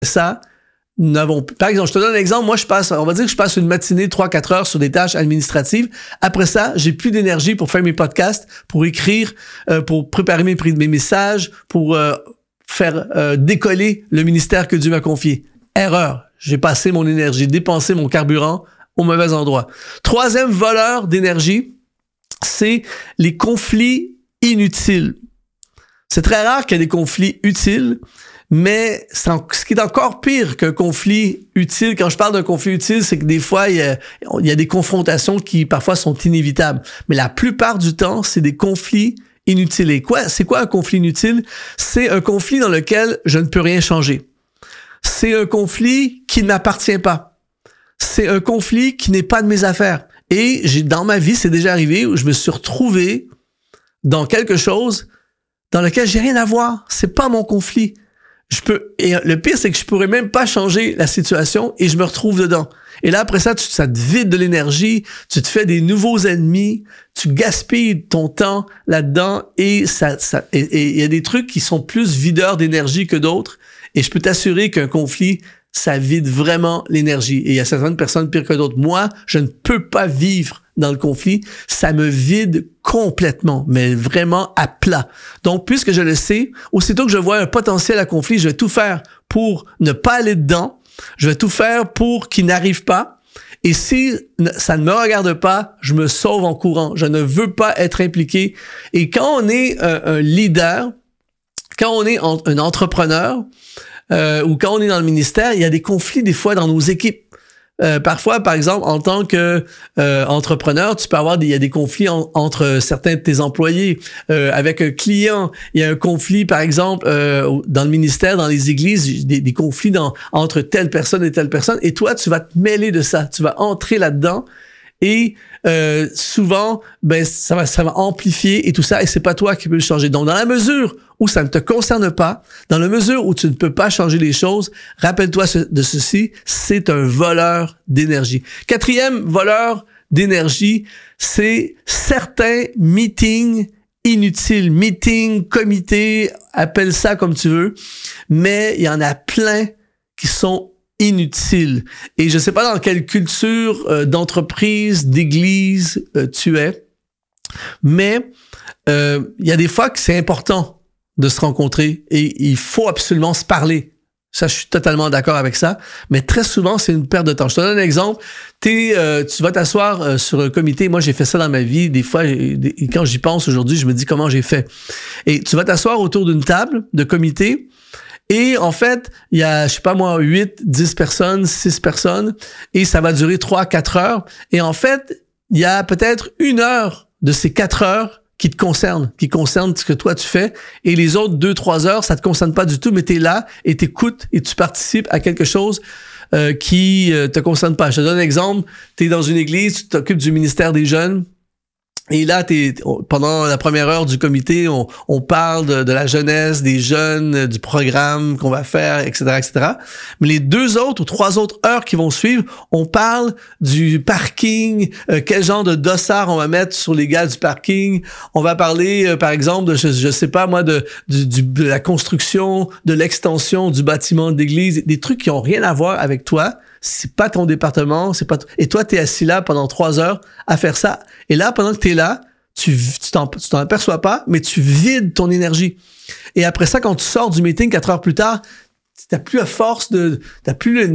ça, par exemple, je te donne un exemple, moi on va dire que je passe une matinée 3-4 heures sur des tâches administratives. Après ça, j'ai plus d'énergie pour faire mes podcasts, pour écrire, pour préparer mes messages, pour faire décoller le ministère que Dieu m'a confié. Erreur. J'ai passé mon énergie, dépensé mon carburant au mauvais endroit. Troisième voleur d'énergie, c'est les conflits inutiles. C'est très rare qu'il y ait des conflits utiles, mais ce qui est encore pire qu'un conflit utile, quand je parle d'un conflit utile, c'est que des fois, il y a des confrontations qui parfois sont inévitables. Mais la plupart du temps, c'est des conflits inutiles. Et c'est quoi un conflit inutile? C'est un conflit dans lequel je ne peux rien changer. C'est un conflit qui ne m'appartient pas. C'est un conflit qui n'est pas de mes affaires. Et dans ma vie, c'est déjà arrivé où je me suis retrouvé dans quelque chose dans lequel j'ai rien à voir. C'est pas mon conflit. Et le pire, c'est que je pourrais même pas changer la situation et je me retrouve dedans. Et là, après ça, ça te vide de l'énergie, tu te fais des nouveaux ennemis, tu gaspilles ton temps là-dedans et il y a des trucs qui sont plus videurs d'énergie que d'autres. Et je peux t'assurer qu'un conflit, ça vide vraiment l'énergie. Et il y a certaines personnes pires que d'autres. Moi, je ne peux pas vivre dans le conflit. Ça me vide complètement, mais vraiment à plat. Donc, puisque je le sais, aussitôt que je vois un potentiel à conflit, je vais tout faire pour ne pas aller dedans. Je vais tout faire pour qu'il n'arrive pas. Et si ça ne me regarde pas, je me sauve en courant. Je ne veux pas être impliqué. Et quand on est un leader, quand on est un entrepreneur, ou quand on est dans le ministère, il y a des conflits des fois dans nos équipes. Parfois, par exemple, en tant que entrepreneur, tu peux il y a des conflits entre certains de tes employés. Avec un client, il y a un conflit, par exemple, dans le ministère, dans les églises, des conflits entre telle personne et telle personne. Et toi, tu vas te mêler de ça. Tu vas entrer là-dedans. Et souvent, ça va amplifier et tout ça, et c'est pas toi qui peux le changer. Donc, dans la mesure où ça ne te concerne pas, dans la mesure où tu ne peux pas changer les choses, rappelle-toi de ceci, c'est un voleur d'énergie. Quatrième voleur d'énergie, c'est certains meetings inutiles. Meetings, comités, appelle ça comme tu veux, mais il y en a plein qui sont inutile. Et je sais pas dans quelle culture d'entreprise, d'église tu es, mais il y a des fois que c'est important de se rencontrer et il faut absolument se parler. Ça, je suis totalement d'accord avec ça, mais très souvent, c'est une perte de temps. Je te donne un exemple. Tu vas t'asseoir sur un comité. Moi, j'ai fait ça dans ma vie. Des fois, et quand j'y pense aujourd'hui, je me dis comment j'ai fait. Et tu vas t'asseoir autour d'une table de comité. Et en fait, il y a, 8, 10 personnes, 6 personnes, et ça va durer 3-4 heures. Et en fait, il y a peut-être 1 heure de ces 4 heures qui concernent ce que toi tu fais. Et les autres 2-3 heures, ça te concerne pas du tout, mais tu es là et t'écoutes et tu participes à quelque chose qui te concerne pas. Je te donne un exemple. Tu es dans une église, tu t'occupes du ministère des jeunes. Et là, pendant la première heure du comité, on parle de la jeunesse, des jeunes, du programme qu'on va faire, etc., etc. Mais les 2 autres ou 3 autres heures qui vont suivre, on parle du parking, quel genre de dossard on va mettre sur les gars du parking. On va parler, par exemple, je sais pas moi, de la construction, de l'extension du bâtiment d'église, des trucs qui ont rien à voir avec toi. C'est pas ton département, et toi, t'es assis là pendant 3 heures à faire ça. Et là, pendant que t'es là, tu t'en aperçois pas, mais tu vides ton énergie. Et après ça, quand tu sors du meeting 4 heures plus tard, t'as plus à force t'as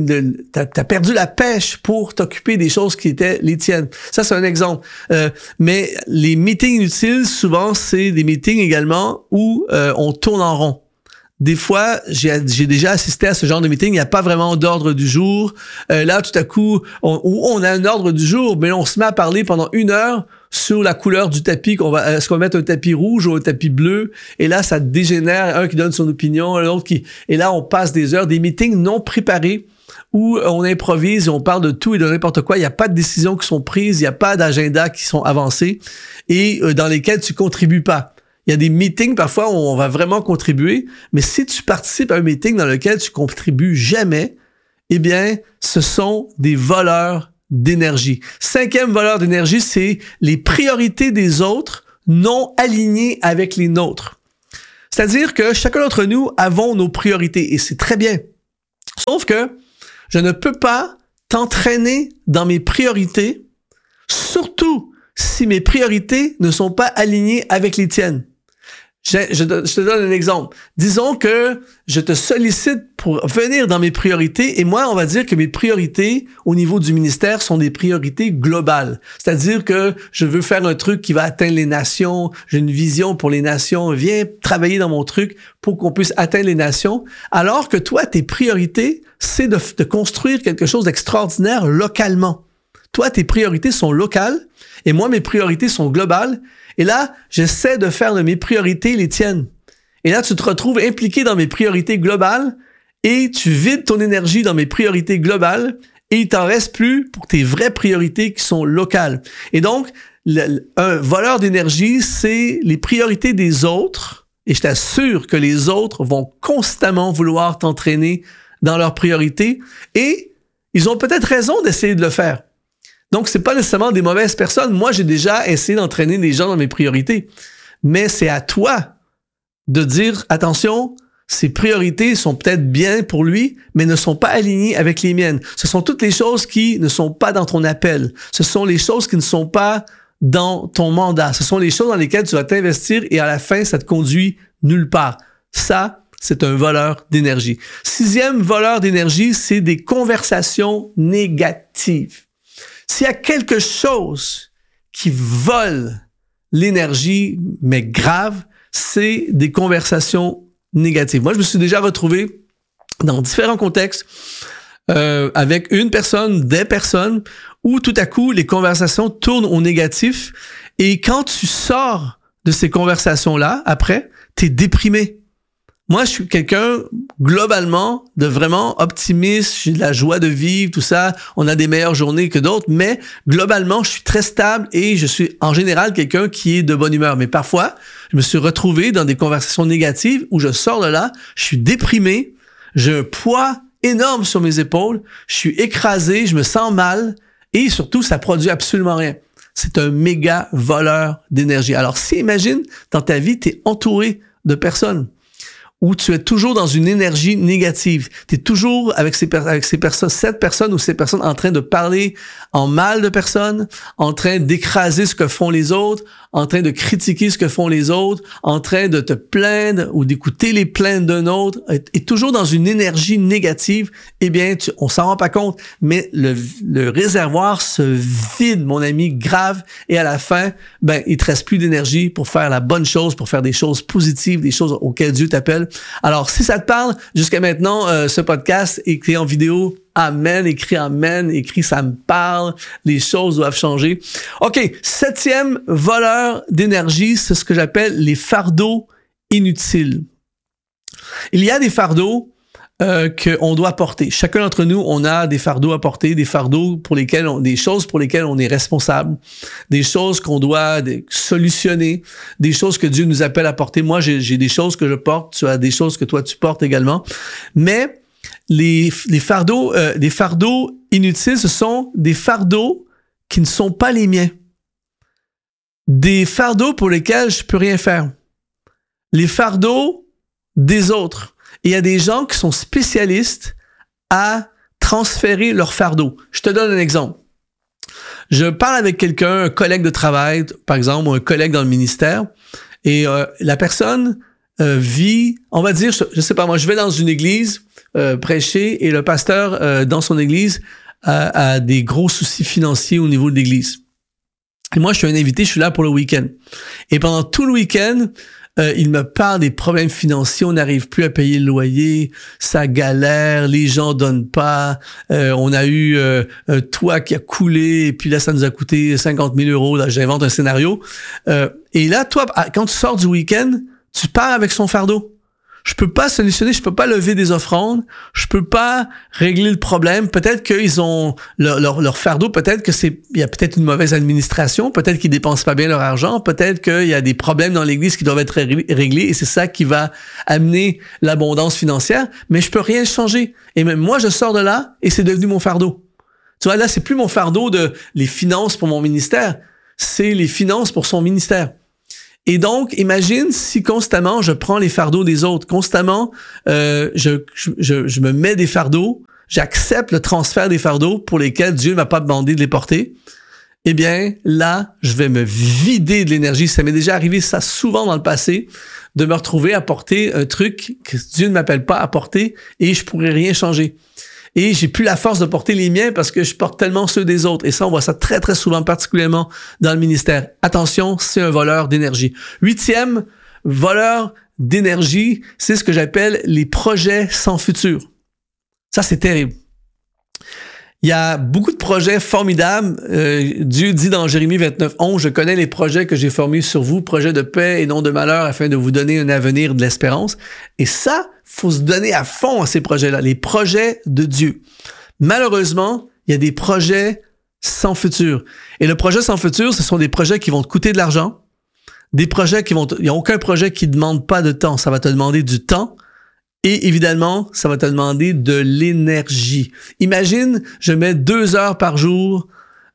perdu la pêche pour t'occuper des choses qui étaient les tiennes. Ça, c'est un exemple. Mais les meetings inutiles, souvent, c'est des meetings également où on tourne en rond. Des fois, j'ai déjà assisté à ce genre de meeting, il n'y a pas vraiment d'ordre du jour. Là, tout à coup, on a un ordre du jour, mais on se met à parler pendant 1 heure sur la couleur du tapis, est-ce qu'on va mettre un tapis rouge ou un tapis bleu? Et là, ça dégénère, un qui donne son opinion, l'autre et là, on passe des heures, des meetings non préparés où on improvise et on parle de tout et de n'importe quoi. Il n'y a pas de décisions qui sont prises, il n'y a pas d'agenda qui sont avancés et dans lesquels tu contribues pas. Il y a des meetings parfois où on va vraiment contribuer, mais si tu participes à un meeting dans lequel tu contribues jamais, eh bien, ce sont des voleurs d'énergie. 5e voleur d'énergie, c'est les priorités des autres non alignées avec les nôtres. C'est-à-dire que chacun d'entre nous avons nos priorités et c'est très bien. Sauf que je ne peux pas t'entraîner dans mes priorités, surtout si mes priorités ne sont pas alignées avec les tiennes. Je te donne un exemple. Disons que je te sollicite pour venir dans mes priorités et moi, on va dire que mes priorités au niveau du ministère sont des priorités globales. C'est-à-dire que je veux faire un truc qui va atteindre les nations, j'ai une vision pour les nations, viens travailler dans mon truc pour qu'on puisse atteindre les nations. Alors que toi, tes priorités, c'est de construire quelque chose d'extraordinaire localement. Toi, tes priorités sont locales et moi, mes priorités sont globales. Et là, j'essaie de faire de mes priorités les tiennes. Et là, tu te retrouves impliqué dans mes priorités globales et tu vides ton énergie dans mes priorités globales et il t'en reste plus pour tes vraies priorités qui sont locales. Et donc, un voleur d'énergie, c'est les priorités des autres et je t'assure que les autres vont constamment vouloir t'entraîner dans leurs priorités et ils ont peut-être raison d'essayer de le faire. Donc, c'est pas nécessairement des mauvaises personnes. Moi, j'ai déjà essayé d'entraîner des gens dans mes priorités. Mais c'est à toi de dire, attention, ces priorités sont peut-être bien pour lui, mais ne sont pas alignées avec les miennes. Ce sont toutes les choses qui ne sont pas dans ton appel. Ce sont les choses qui ne sont pas dans ton mandat. Ce sont les choses dans lesquelles tu vas t'investir et à la fin, ça te conduit nulle part. Ça, c'est un voleur d'énergie. 6e voleur d'énergie, c'est des conversations négatives. S'il y a quelque chose qui vole l'énergie, mais grave, c'est des conversations négatives. Moi, je me suis déjà retrouvé dans différents contextes avec une personne, des personnes, où tout à coup, les conversations tournent au négatif. Et quand tu sors de ces conversations-là, après, t'es déprimé. Moi, je suis quelqu'un, globalement, de vraiment optimiste. J'ai de la joie de vivre, tout ça. On a des meilleures journées que d'autres. Mais, globalement, je suis très stable et je suis, en général, quelqu'un qui est de bonne humeur. Mais parfois, je me suis retrouvé dans des conversations négatives où je sors de là, je suis déprimé, j'ai un poids énorme sur mes épaules, je suis écrasé, je me sens mal et surtout, ça produit absolument rien. C'est un méga voleur d'énergie. Alors, si, imagine, dans ta vie, tu es entouré de personnes où tu es toujours dans une énergie négative. Tu es toujours avec cette personne ou ces personnes en train de parler en mal de personnes, en train d'écraser ce que font les autres, en train de critiquer ce que font les autres, en train de te plaindre ou d'écouter les plaintes d'un autre, et toujours dans une énergie négative, eh bien, on s'en rend pas compte, mais le réservoir se vide, mon ami, grave, et à la fin, ben, il te reste plus d'énergie pour faire la bonne chose, pour faire des choses positives, des choses auxquelles Dieu t'appelle. Alors, si ça te parle, jusqu'à maintenant, ce podcast, écrit en vidéo, amen, écrit amen, écrit ça me parle, les choses doivent changer. OK, 7e voleur d'énergie, c'est ce que j'appelle les fardeaux inutiles. Il y a des fardeaux qu'on doit porter. Chacun d'entre nous, on a des fardeaux à porter, des fardeaux pour lesquels des choses pour lesquelles on est responsable, des choses qu'on doit solutionner, des choses que Dieu nous appelle à porter. Moi, j'ai des choses que je porte, tu as des choses que toi tu portes également. Mais les fardeaux inutiles, ce sont des fardeaux qui ne sont pas les miens. Des fardeaux pour lesquels je peux rien faire. Les fardeaux des autres. Et il y a des gens qui sont spécialistes à transférer leurs fardeaux. Je te donne un exemple. Je parle avec quelqu'un, un collègue de travail, par exemple, ou un collègue dans le ministère, et la personne vit, on va dire, je sais pas moi, je vais dans une église prêcher et le pasteur dans son église a des gros soucis financiers au niveau de l'église. Et moi, je suis un invité, je suis là pour le week-end. Et pendant tout le week-end, il me parle des problèmes financiers, on n'arrive plus à payer le loyer, ça galère, les gens donnent pas, on a eu un toit qui a coulé, et puis là, ça nous a coûté 50 000 €, là, j'invente un scénario. Et là, toi, quand tu sors du week-end, tu pars avec son fardeau. Je peux pas solutionner, je peux pas lever des offrandes, je peux pas régler le problème. Peut-être qu'ils ont leur fardeau, peut-être que il y a peut-être une mauvaise administration, peut-être qu'ils dépensent pas bien leur argent, peut-être qu'il y a des problèmes dans l'église qui doivent être réglés et c'est ça qui va amener l'abondance financière, mais je peux rien changer. Et même moi, je sors de là et c'est devenu mon fardeau. Tu vois, là, c'est plus mon fardeau de les finances pour mon ministère, c'est les finances pour son ministère. Et donc, imagine si constamment je prends les fardeaux des autres, constamment je me mets des fardeaux, j'accepte le transfert des fardeaux pour lesquels Dieu ne m'a pas demandé de les porter. Eh bien, là, je vais me vider de l'énergie. Ça m'est déjà arrivé ça souvent dans le passé, de me retrouver à porter un truc que Dieu ne m'appelle pas à porter et je pourrais rien changer. Et j'ai plus la force de porter les miens parce que je porte tellement ceux des autres. Et ça, on voit ça très, très souvent, particulièrement dans le ministère. Attention, c'est un voleur d'énergie. 8e voleur d'énergie, c'est ce que j'appelle les projets sans futur. Ça, c'est terrible. Il y a beaucoup de projets formidables. Dieu dit dans Jérémie 29:11, « Je connais les projets que j'ai formés sur vous, projets de paix et non de malheur, afin de vous donner un avenir de l'espérance. » Et ça, faut se donner à fond à ces projets-là, les projets de Dieu. Malheureusement, il y a des projets sans futur. Et le projet sans futur, ce sont des projets qui vont te coûter de l'argent, des projets il n'y a aucun projet qui ne demande pas de temps. Ça va te demander du temps. Et évidemment, ça va te demander de l'énergie. Imagine, je mets 2 heures par jour,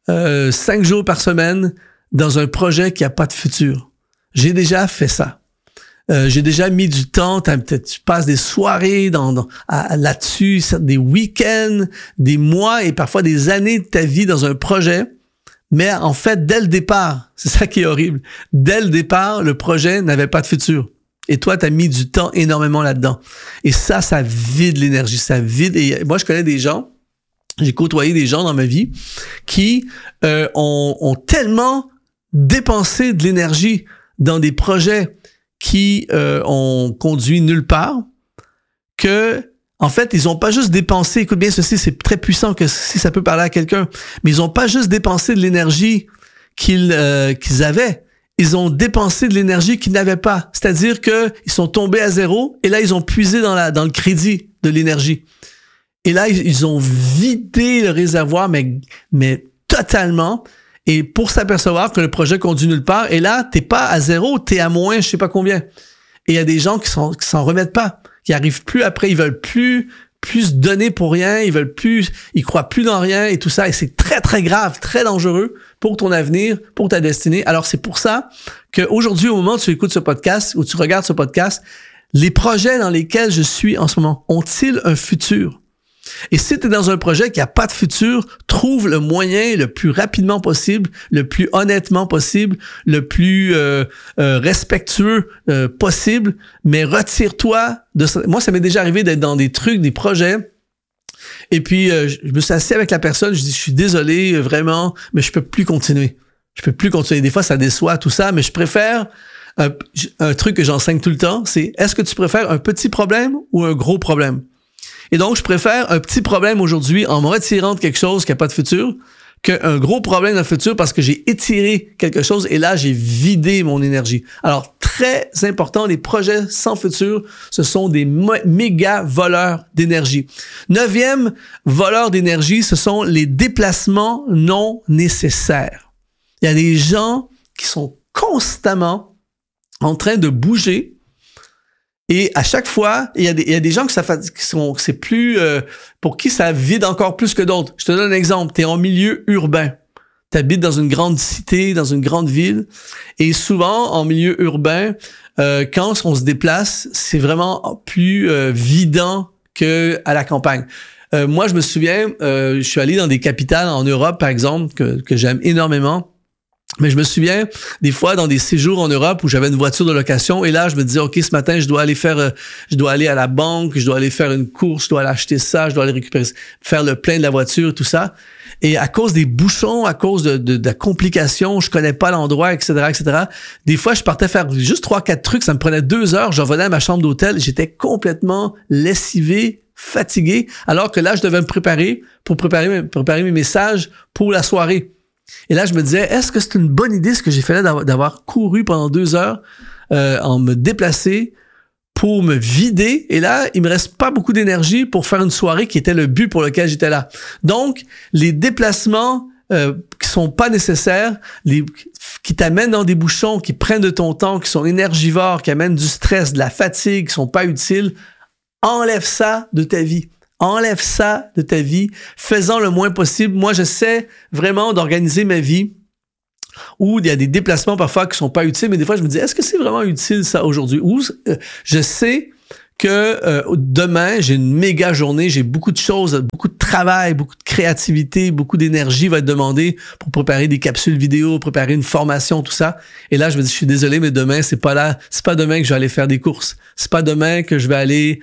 5 jours par semaine dans un projet qui n'a pas de futur. J'ai déjà fait ça. J'ai déjà mis du temps, tu passes des soirées là-dessus, des week-ends, des mois et parfois des années de ta vie dans un projet. Mais en fait, dès le départ, c'est ça qui est horrible, dès le départ, le projet n'avait pas de futur. Et toi, tu as mis du temps énormément là-dedans. Et ça vide l'énergie, ça vide. Et moi, je connais des gens, j'ai côtoyé des gens dans ma vie qui ont tellement dépensé de l'énergie dans des projets qui ont conduit nulle part que, en fait, ils n'ont pas juste dépensé, écoute bien ceci, c'est très puissant que si ça peut parler à quelqu'un, mais ils n'ont pas juste dépensé de l'énergie qu'ils avaient. Ils ont dépensé de l'énergie qu'ils n'avaient pas. C'est-à-dire qu'ils sont tombés à zéro et là, ils ont puisé dans le crédit de l'énergie. Et là, ils ont vidé le réservoir, mais totalement. Et pour s'apercevoir que le projet conduit nulle part, et là, t'es pas à zéro, t'es à moins je sais pas combien. Et il y a des gens qui s'en remettent pas, qui arrivent plus après, ils veulent plus donner pour rien, ils croient plus dans rien et tout ça. Et c'est très, très grave, très dangereux pour ton avenir, pour ta destinée. Alors, c'est pour ça qu'aujourd'hui, au moment où tu écoutes ce podcast, ou tu regardes ce podcast, les projets dans lesquels je suis en ce moment, ont-ils un futur? Et si tu es dans un projet qui n'a pas de futur, trouve le moyen le plus rapidement possible, le plus honnêtement possible, le plus respectueux possible, mais retire-toi de ça. Moi, ça m'est déjà arrivé d'être dans des trucs, des projets, et puis je me suis assis avec la personne, je dis, je suis désolé, vraiment, mais je peux plus continuer. Je peux plus continuer. Des fois, ça déçoit, tout ça, mais je préfère un truc que j'enseigne tout le temps, c'est est-ce que tu préfères un petit problème ou un gros problème? Et donc, je préfère un petit problème aujourd'hui en me retirant de quelque chose qui n'a pas de futur qu'un gros problème dans le futur parce que j'ai étiré quelque chose et là, j'ai vidé mon énergie. Alors, très important, les projets sans futur, ce sont des méga voleurs d'énergie. 9e voleur d'énergie, ce sont les déplacements non nécessaires. Il y a des gens qui sont constamment en train de bouger. Et à chaque fois, il y a des gens c'est plus pour qui ça vide encore plus que d'autres. Je te donne un exemple. Tu es en milieu urbain. Tu habites dans une grande cité, dans une grande ville. Et souvent, en milieu urbain, quand on se déplace, c'est vraiment plus vidant qu'à la campagne. Moi, je me souviens, je suis allé dans des capitales en Europe, par exemple, que j'aime énormément. Mais je me souviens, des fois, dans des séjours en Europe où j'avais une voiture de location et là, je me disais, OK, ce matin, je dois aller à la banque, je dois aller faire une course, je dois aller acheter ça, je dois aller faire le plein de la voiture, tout ça. Et à cause des bouchons, à cause de la complication, je connais pas l'endroit, etc., etc. Des fois, je partais faire juste 3-4 trucs, ça me prenait 2 heures, je revenais à ma chambre d'hôtel, j'étais complètement lessivé, fatigué, alors que là, je devais me préparer pour préparer mes messages pour la soirée. Et là, je me disais, est-ce que c'est une bonne idée ce que j'ai fait là d'avoir couru pendant 2 heures en me déplacer pour me vider? Et là, il me reste pas beaucoup d'énergie pour faire une soirée qui était le but pour lequel j'étais là. Donc, les déplacements qui sont pas nécessaires, qui t'amènent dans des bouchons, qui prennent de ton temps, qui sont énergivores, qui amènent du stress, de la fatigue, qui sont pas utiles, enlève ça de ta vie. Enlève ça de ta vie, fais-en le moins possible. Moi, j'essaie vraiment d'organiser ma vie Ou il y a des déplacements parfois qui sont pas utiles, mais des fois je me dis, est-ce que c'est vraiment utile ça aujourd'hui? Ou je sais que demain, j'ai une méga journée, j'ai beaucoup de choses, beaucoup de travail, beaucoup de créativité, beaucoup d'énergie va être demandée pour préparer des capsules vidéo, préparer une formation, tout ça. Et là, je me dis, je suis désolé, mais demain, c'est pas demain que je vais aller faire des courses. C'est pas demain que je vais aller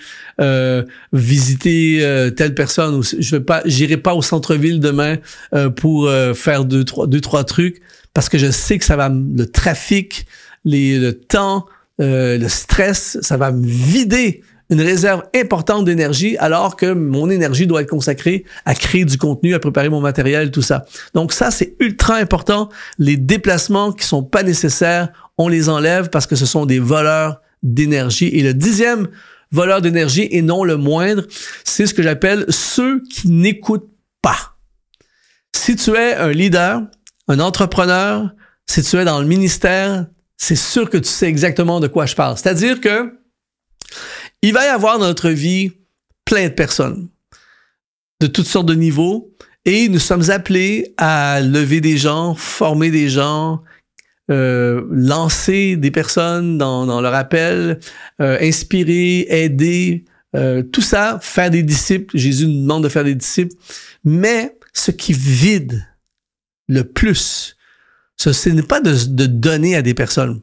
visiter telle personne. Ou j'irai pas au centre-ville demain pour faire deux, trois trucs, parce que je sais que ça va, le trafic, le temps, le stress, ça va me vider une réserve importante d'énergie, alors que mon énergie doit être consacrée à créer du contenu, à préparer mon matériel, tout ça. Donc ça, c'est ultra important. Les déplacements qui sont pas nécessaires, on les enlève parce que ce sont des voleurs d'énergie. Et le 10e voleur d'énergie, et non le moindre, c'est ce que j'appelle ceux qui n'écoutent pas. Si tu es un leader, un entrepreneur, si tu es dans le ministère, c'est sûr que tu sais exactement de quoi je parle. C'est-à-dire que il va y avoir dans notre vie plein de personnes de toutes sortes de niveaux et nous sommes appelés à lever des gens, former des gens, lancer des personnes dans leur appel, inspirer, aider, tout ça, faire des disciples. Jésus nous demande de faire des disciples. Mais ce qui vide le plus, ce n'est pas de donner à des personnes.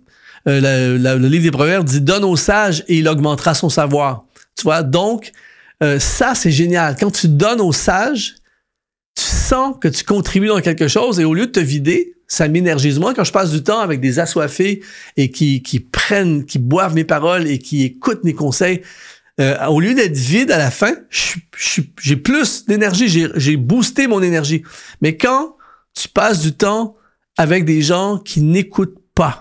Le livre des Proverbes dit « Donne au sage et il augmentera son savoir ». Tu vois, donc, ça, c'est génial. Quand tu donnes au sage, tu sens que tu contribues dans quelque chose et au lieu de te vider, ça m'énergise. Moi, quand je passe du temps avec des assoiffés et qui boivent mes paroles et qui écoutent mes conseils, au lieu d'être vide à la fin, j'ai plus d'énergie, j'ai boosté mon énergie. Mais quand tu passes du temps avec des gens qui n'écoutent pas,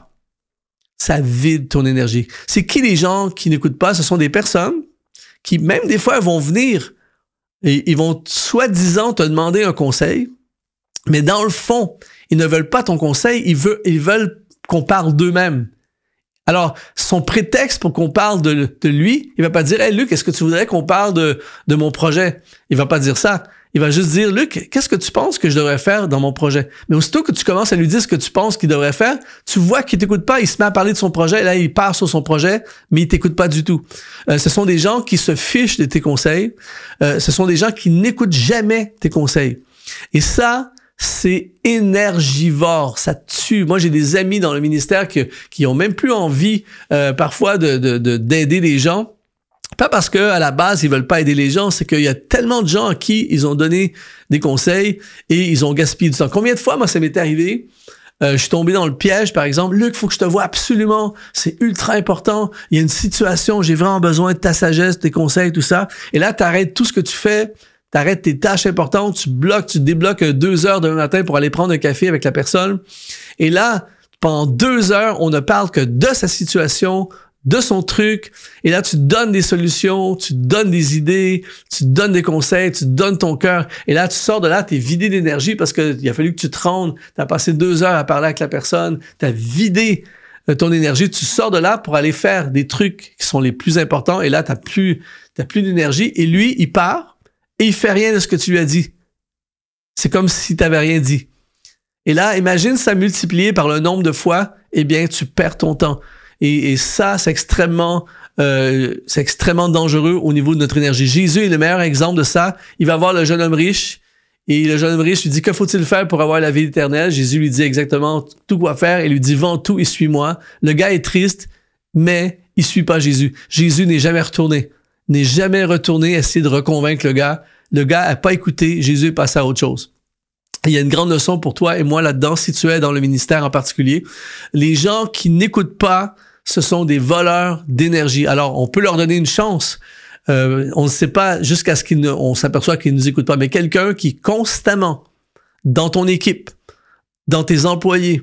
ça vide ton énergie. C'est qui les gens qui n'écoutent pas? Ce sont des personnes qui, même des fois, vont venir et ils vont soi-disant te demander un conseil, mais dans le fond, ils ne veulent pas ton conseil, ils veulent qu'on parle d'eux-mêmes. Alors, son prétexte pour qu'on parle de lui, il va pas dire « Hey Luc, est-ce que tu voudrais qu'on parle de mon projet? » Il va pas dire ça. Il va juste dire « Luc, qu'est-ce que tu penses que je devrais faire dans mon projet? » Mais aussitôt que tu commences à lui dire ce que tu penses qu'il devrait faire, tu vois qu'il t'écoute pas, il se met à parler de son projet, là, il part sur son projet, mais il t'écoute pas du tout. Ce sont des gens qui se fichent de tes conseils. Ce sont des gens qui n'écoutent jamais tes conseils. Et ça, c'est énergivore, ça tue. Moi, j'ai des amis dans le ministère qui ont même plus envie parfois d'aider les gens. Pas parce que à la base ils veulent pas aider les gens, c'est qu'il y a tellement de gens à qui ils ont donné des conseils et ils ont gaspillé du temps. Combien de fois, moi, ça m'est arrivé? Je suis tombé dans le piège, par exemple. Luc, faut que je te voie absolument. C'est ultra important. Il y a une situation, j'ai vraiment besoin de ta sagesse, de tes conseils, tout ça. Et là, t'arrêtes tout ce que tu fais. T'arrêtes tes tâches importantes, tu débloques 2 heures demain matin pour aller prendre un café avec la personne. Et là, pendant 2 heures, on ne parle que de sa situation, de son truc. Et là, tu donnes des solutions, tu donnes des idées, tu donnes des conseils, tu donnes ton cœur. Et là, tu sors de là, t'es vidé d'énergie parce qu'il a fallu que tu te rendes. T'as passé 2 heures à parler avec la personne. T'as vidé ton énergie. Tu sors de là pour aller faire des trucs qui sont les plus importants. Et là, t'as plus d'énergie. Et lui, il part. Et il fait rien de ce que tu lui as dit. C'est comme si tu n'avais rien dit. Et là, imagine ça multiplié par le nombre de fois, eh bien, tu perds ton temps. Et ça, c'est extrêmement dangereux au niveau de notre énergie. Jésus est le meilleur exemple de ça. Il va voir le jeune homme riche et le jeune homme riche lui dit « Que faut-il faire pour avoir la vie éternelle? » Jésus lui dit exactement tout quoi faire et lui dit « Vends tout et suis-moi. » Le gars est triste, mais il suit pas Jésus. Jésus n'est jamais retourné essayer de reconvaincre le gars. Le gars n'a pas écouté. Jésus est passé à autre chose. Il y a une grande leçon pour toi et moi là-dedans, si tu es dans le ministère en particulier. Les gens qui n'écoutent pas, ce sont des voleurs d'énergie. Alors, on peut leur donner une chance. On ne sait pas jusqu'à ce on s'aperçoit qu'ils ne nous écoutent pas. Mais quelqu'un qui constamment, dans ton équipe, dans tes employés,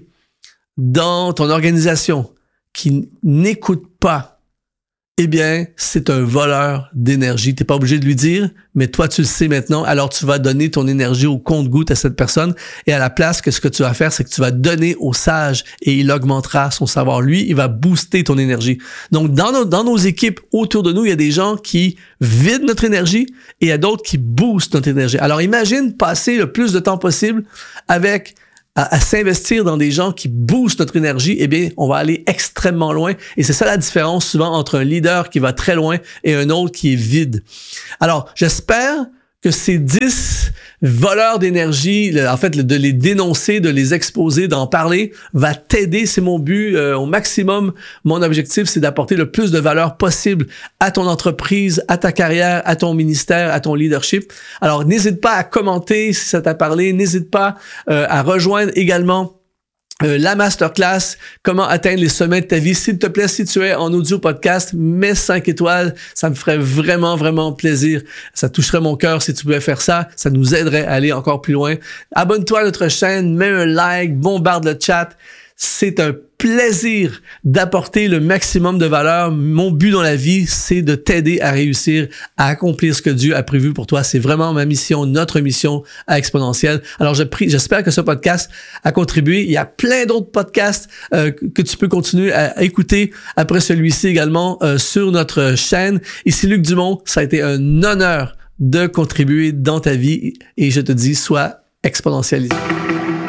dans ton organisation, qui n'écoute pas, eh bien, c'est un voleur d'énergie. T'es pas obligé de lui dire, mais toi, tu le sais maintenant. Alors, tu vas donner ton énergie au compte-gouttes à cette personne. Et à la place, ce que tu vas faire, c'est que tu vas donner au sage et il augmentera son savoir. Lui, il va booster ton énergie. Donc, dans nos équipes autour de nous, il y a des gens qui vident notre énergie et il y a d'autres qui boostent notre énergie. Alors, imagine passer le plus de temps possible avec à s'investir dans des gens qui boostent notre énergie, eh bien, on va aller extrêmement loin. Et c'est ça la différence souvent entre un leader qui va très loin et un autre qui est vide. Alors, j'espère que ces 10 voleurs d'énergie, en fait, de les dénoncer, de les exposer, d'en parler, va t'aider. C'est mon but au maximum. Mon objectif, c'est d'apporter le plus de valeur possible à ton entreprise, à ta carrière, à ton ministère, à ton leadership. Alors, n'hésite pas à commenter si ça t'a parlé. N'hésite pas à rejoindre également la masterclass, comment atteindre les sommets de ta vie. S'il te plaît, si tu es en audio podcast, mets 5 étoiles. Ça me ferait vraiment, vraiment plaisir. Ça toucherait mon cœur si tu pouvais faire ça. Ça nous aiderait à aller encore plus loin. Abonne-toi à notre chaîne, mets un like, bombarde le chat. C'est un plaisir d'apporter le maximum de valeur. Mon but dans la vie, c'est de t'aider à réussir, à accomplir ce que Dieu a prévu pour toi. C'est vraiment ma mission, notre mission à Exponentiel. Alors, j'espère que ce podcast a contribué. Il y a plein d'autres podcasts que tu peux continuer à écouter après celui-ci également sur notre chaîne. Ici Luc Dumont, ça a été un honneur de contribuer dans ta vie et je te dis, sois exponentialisé.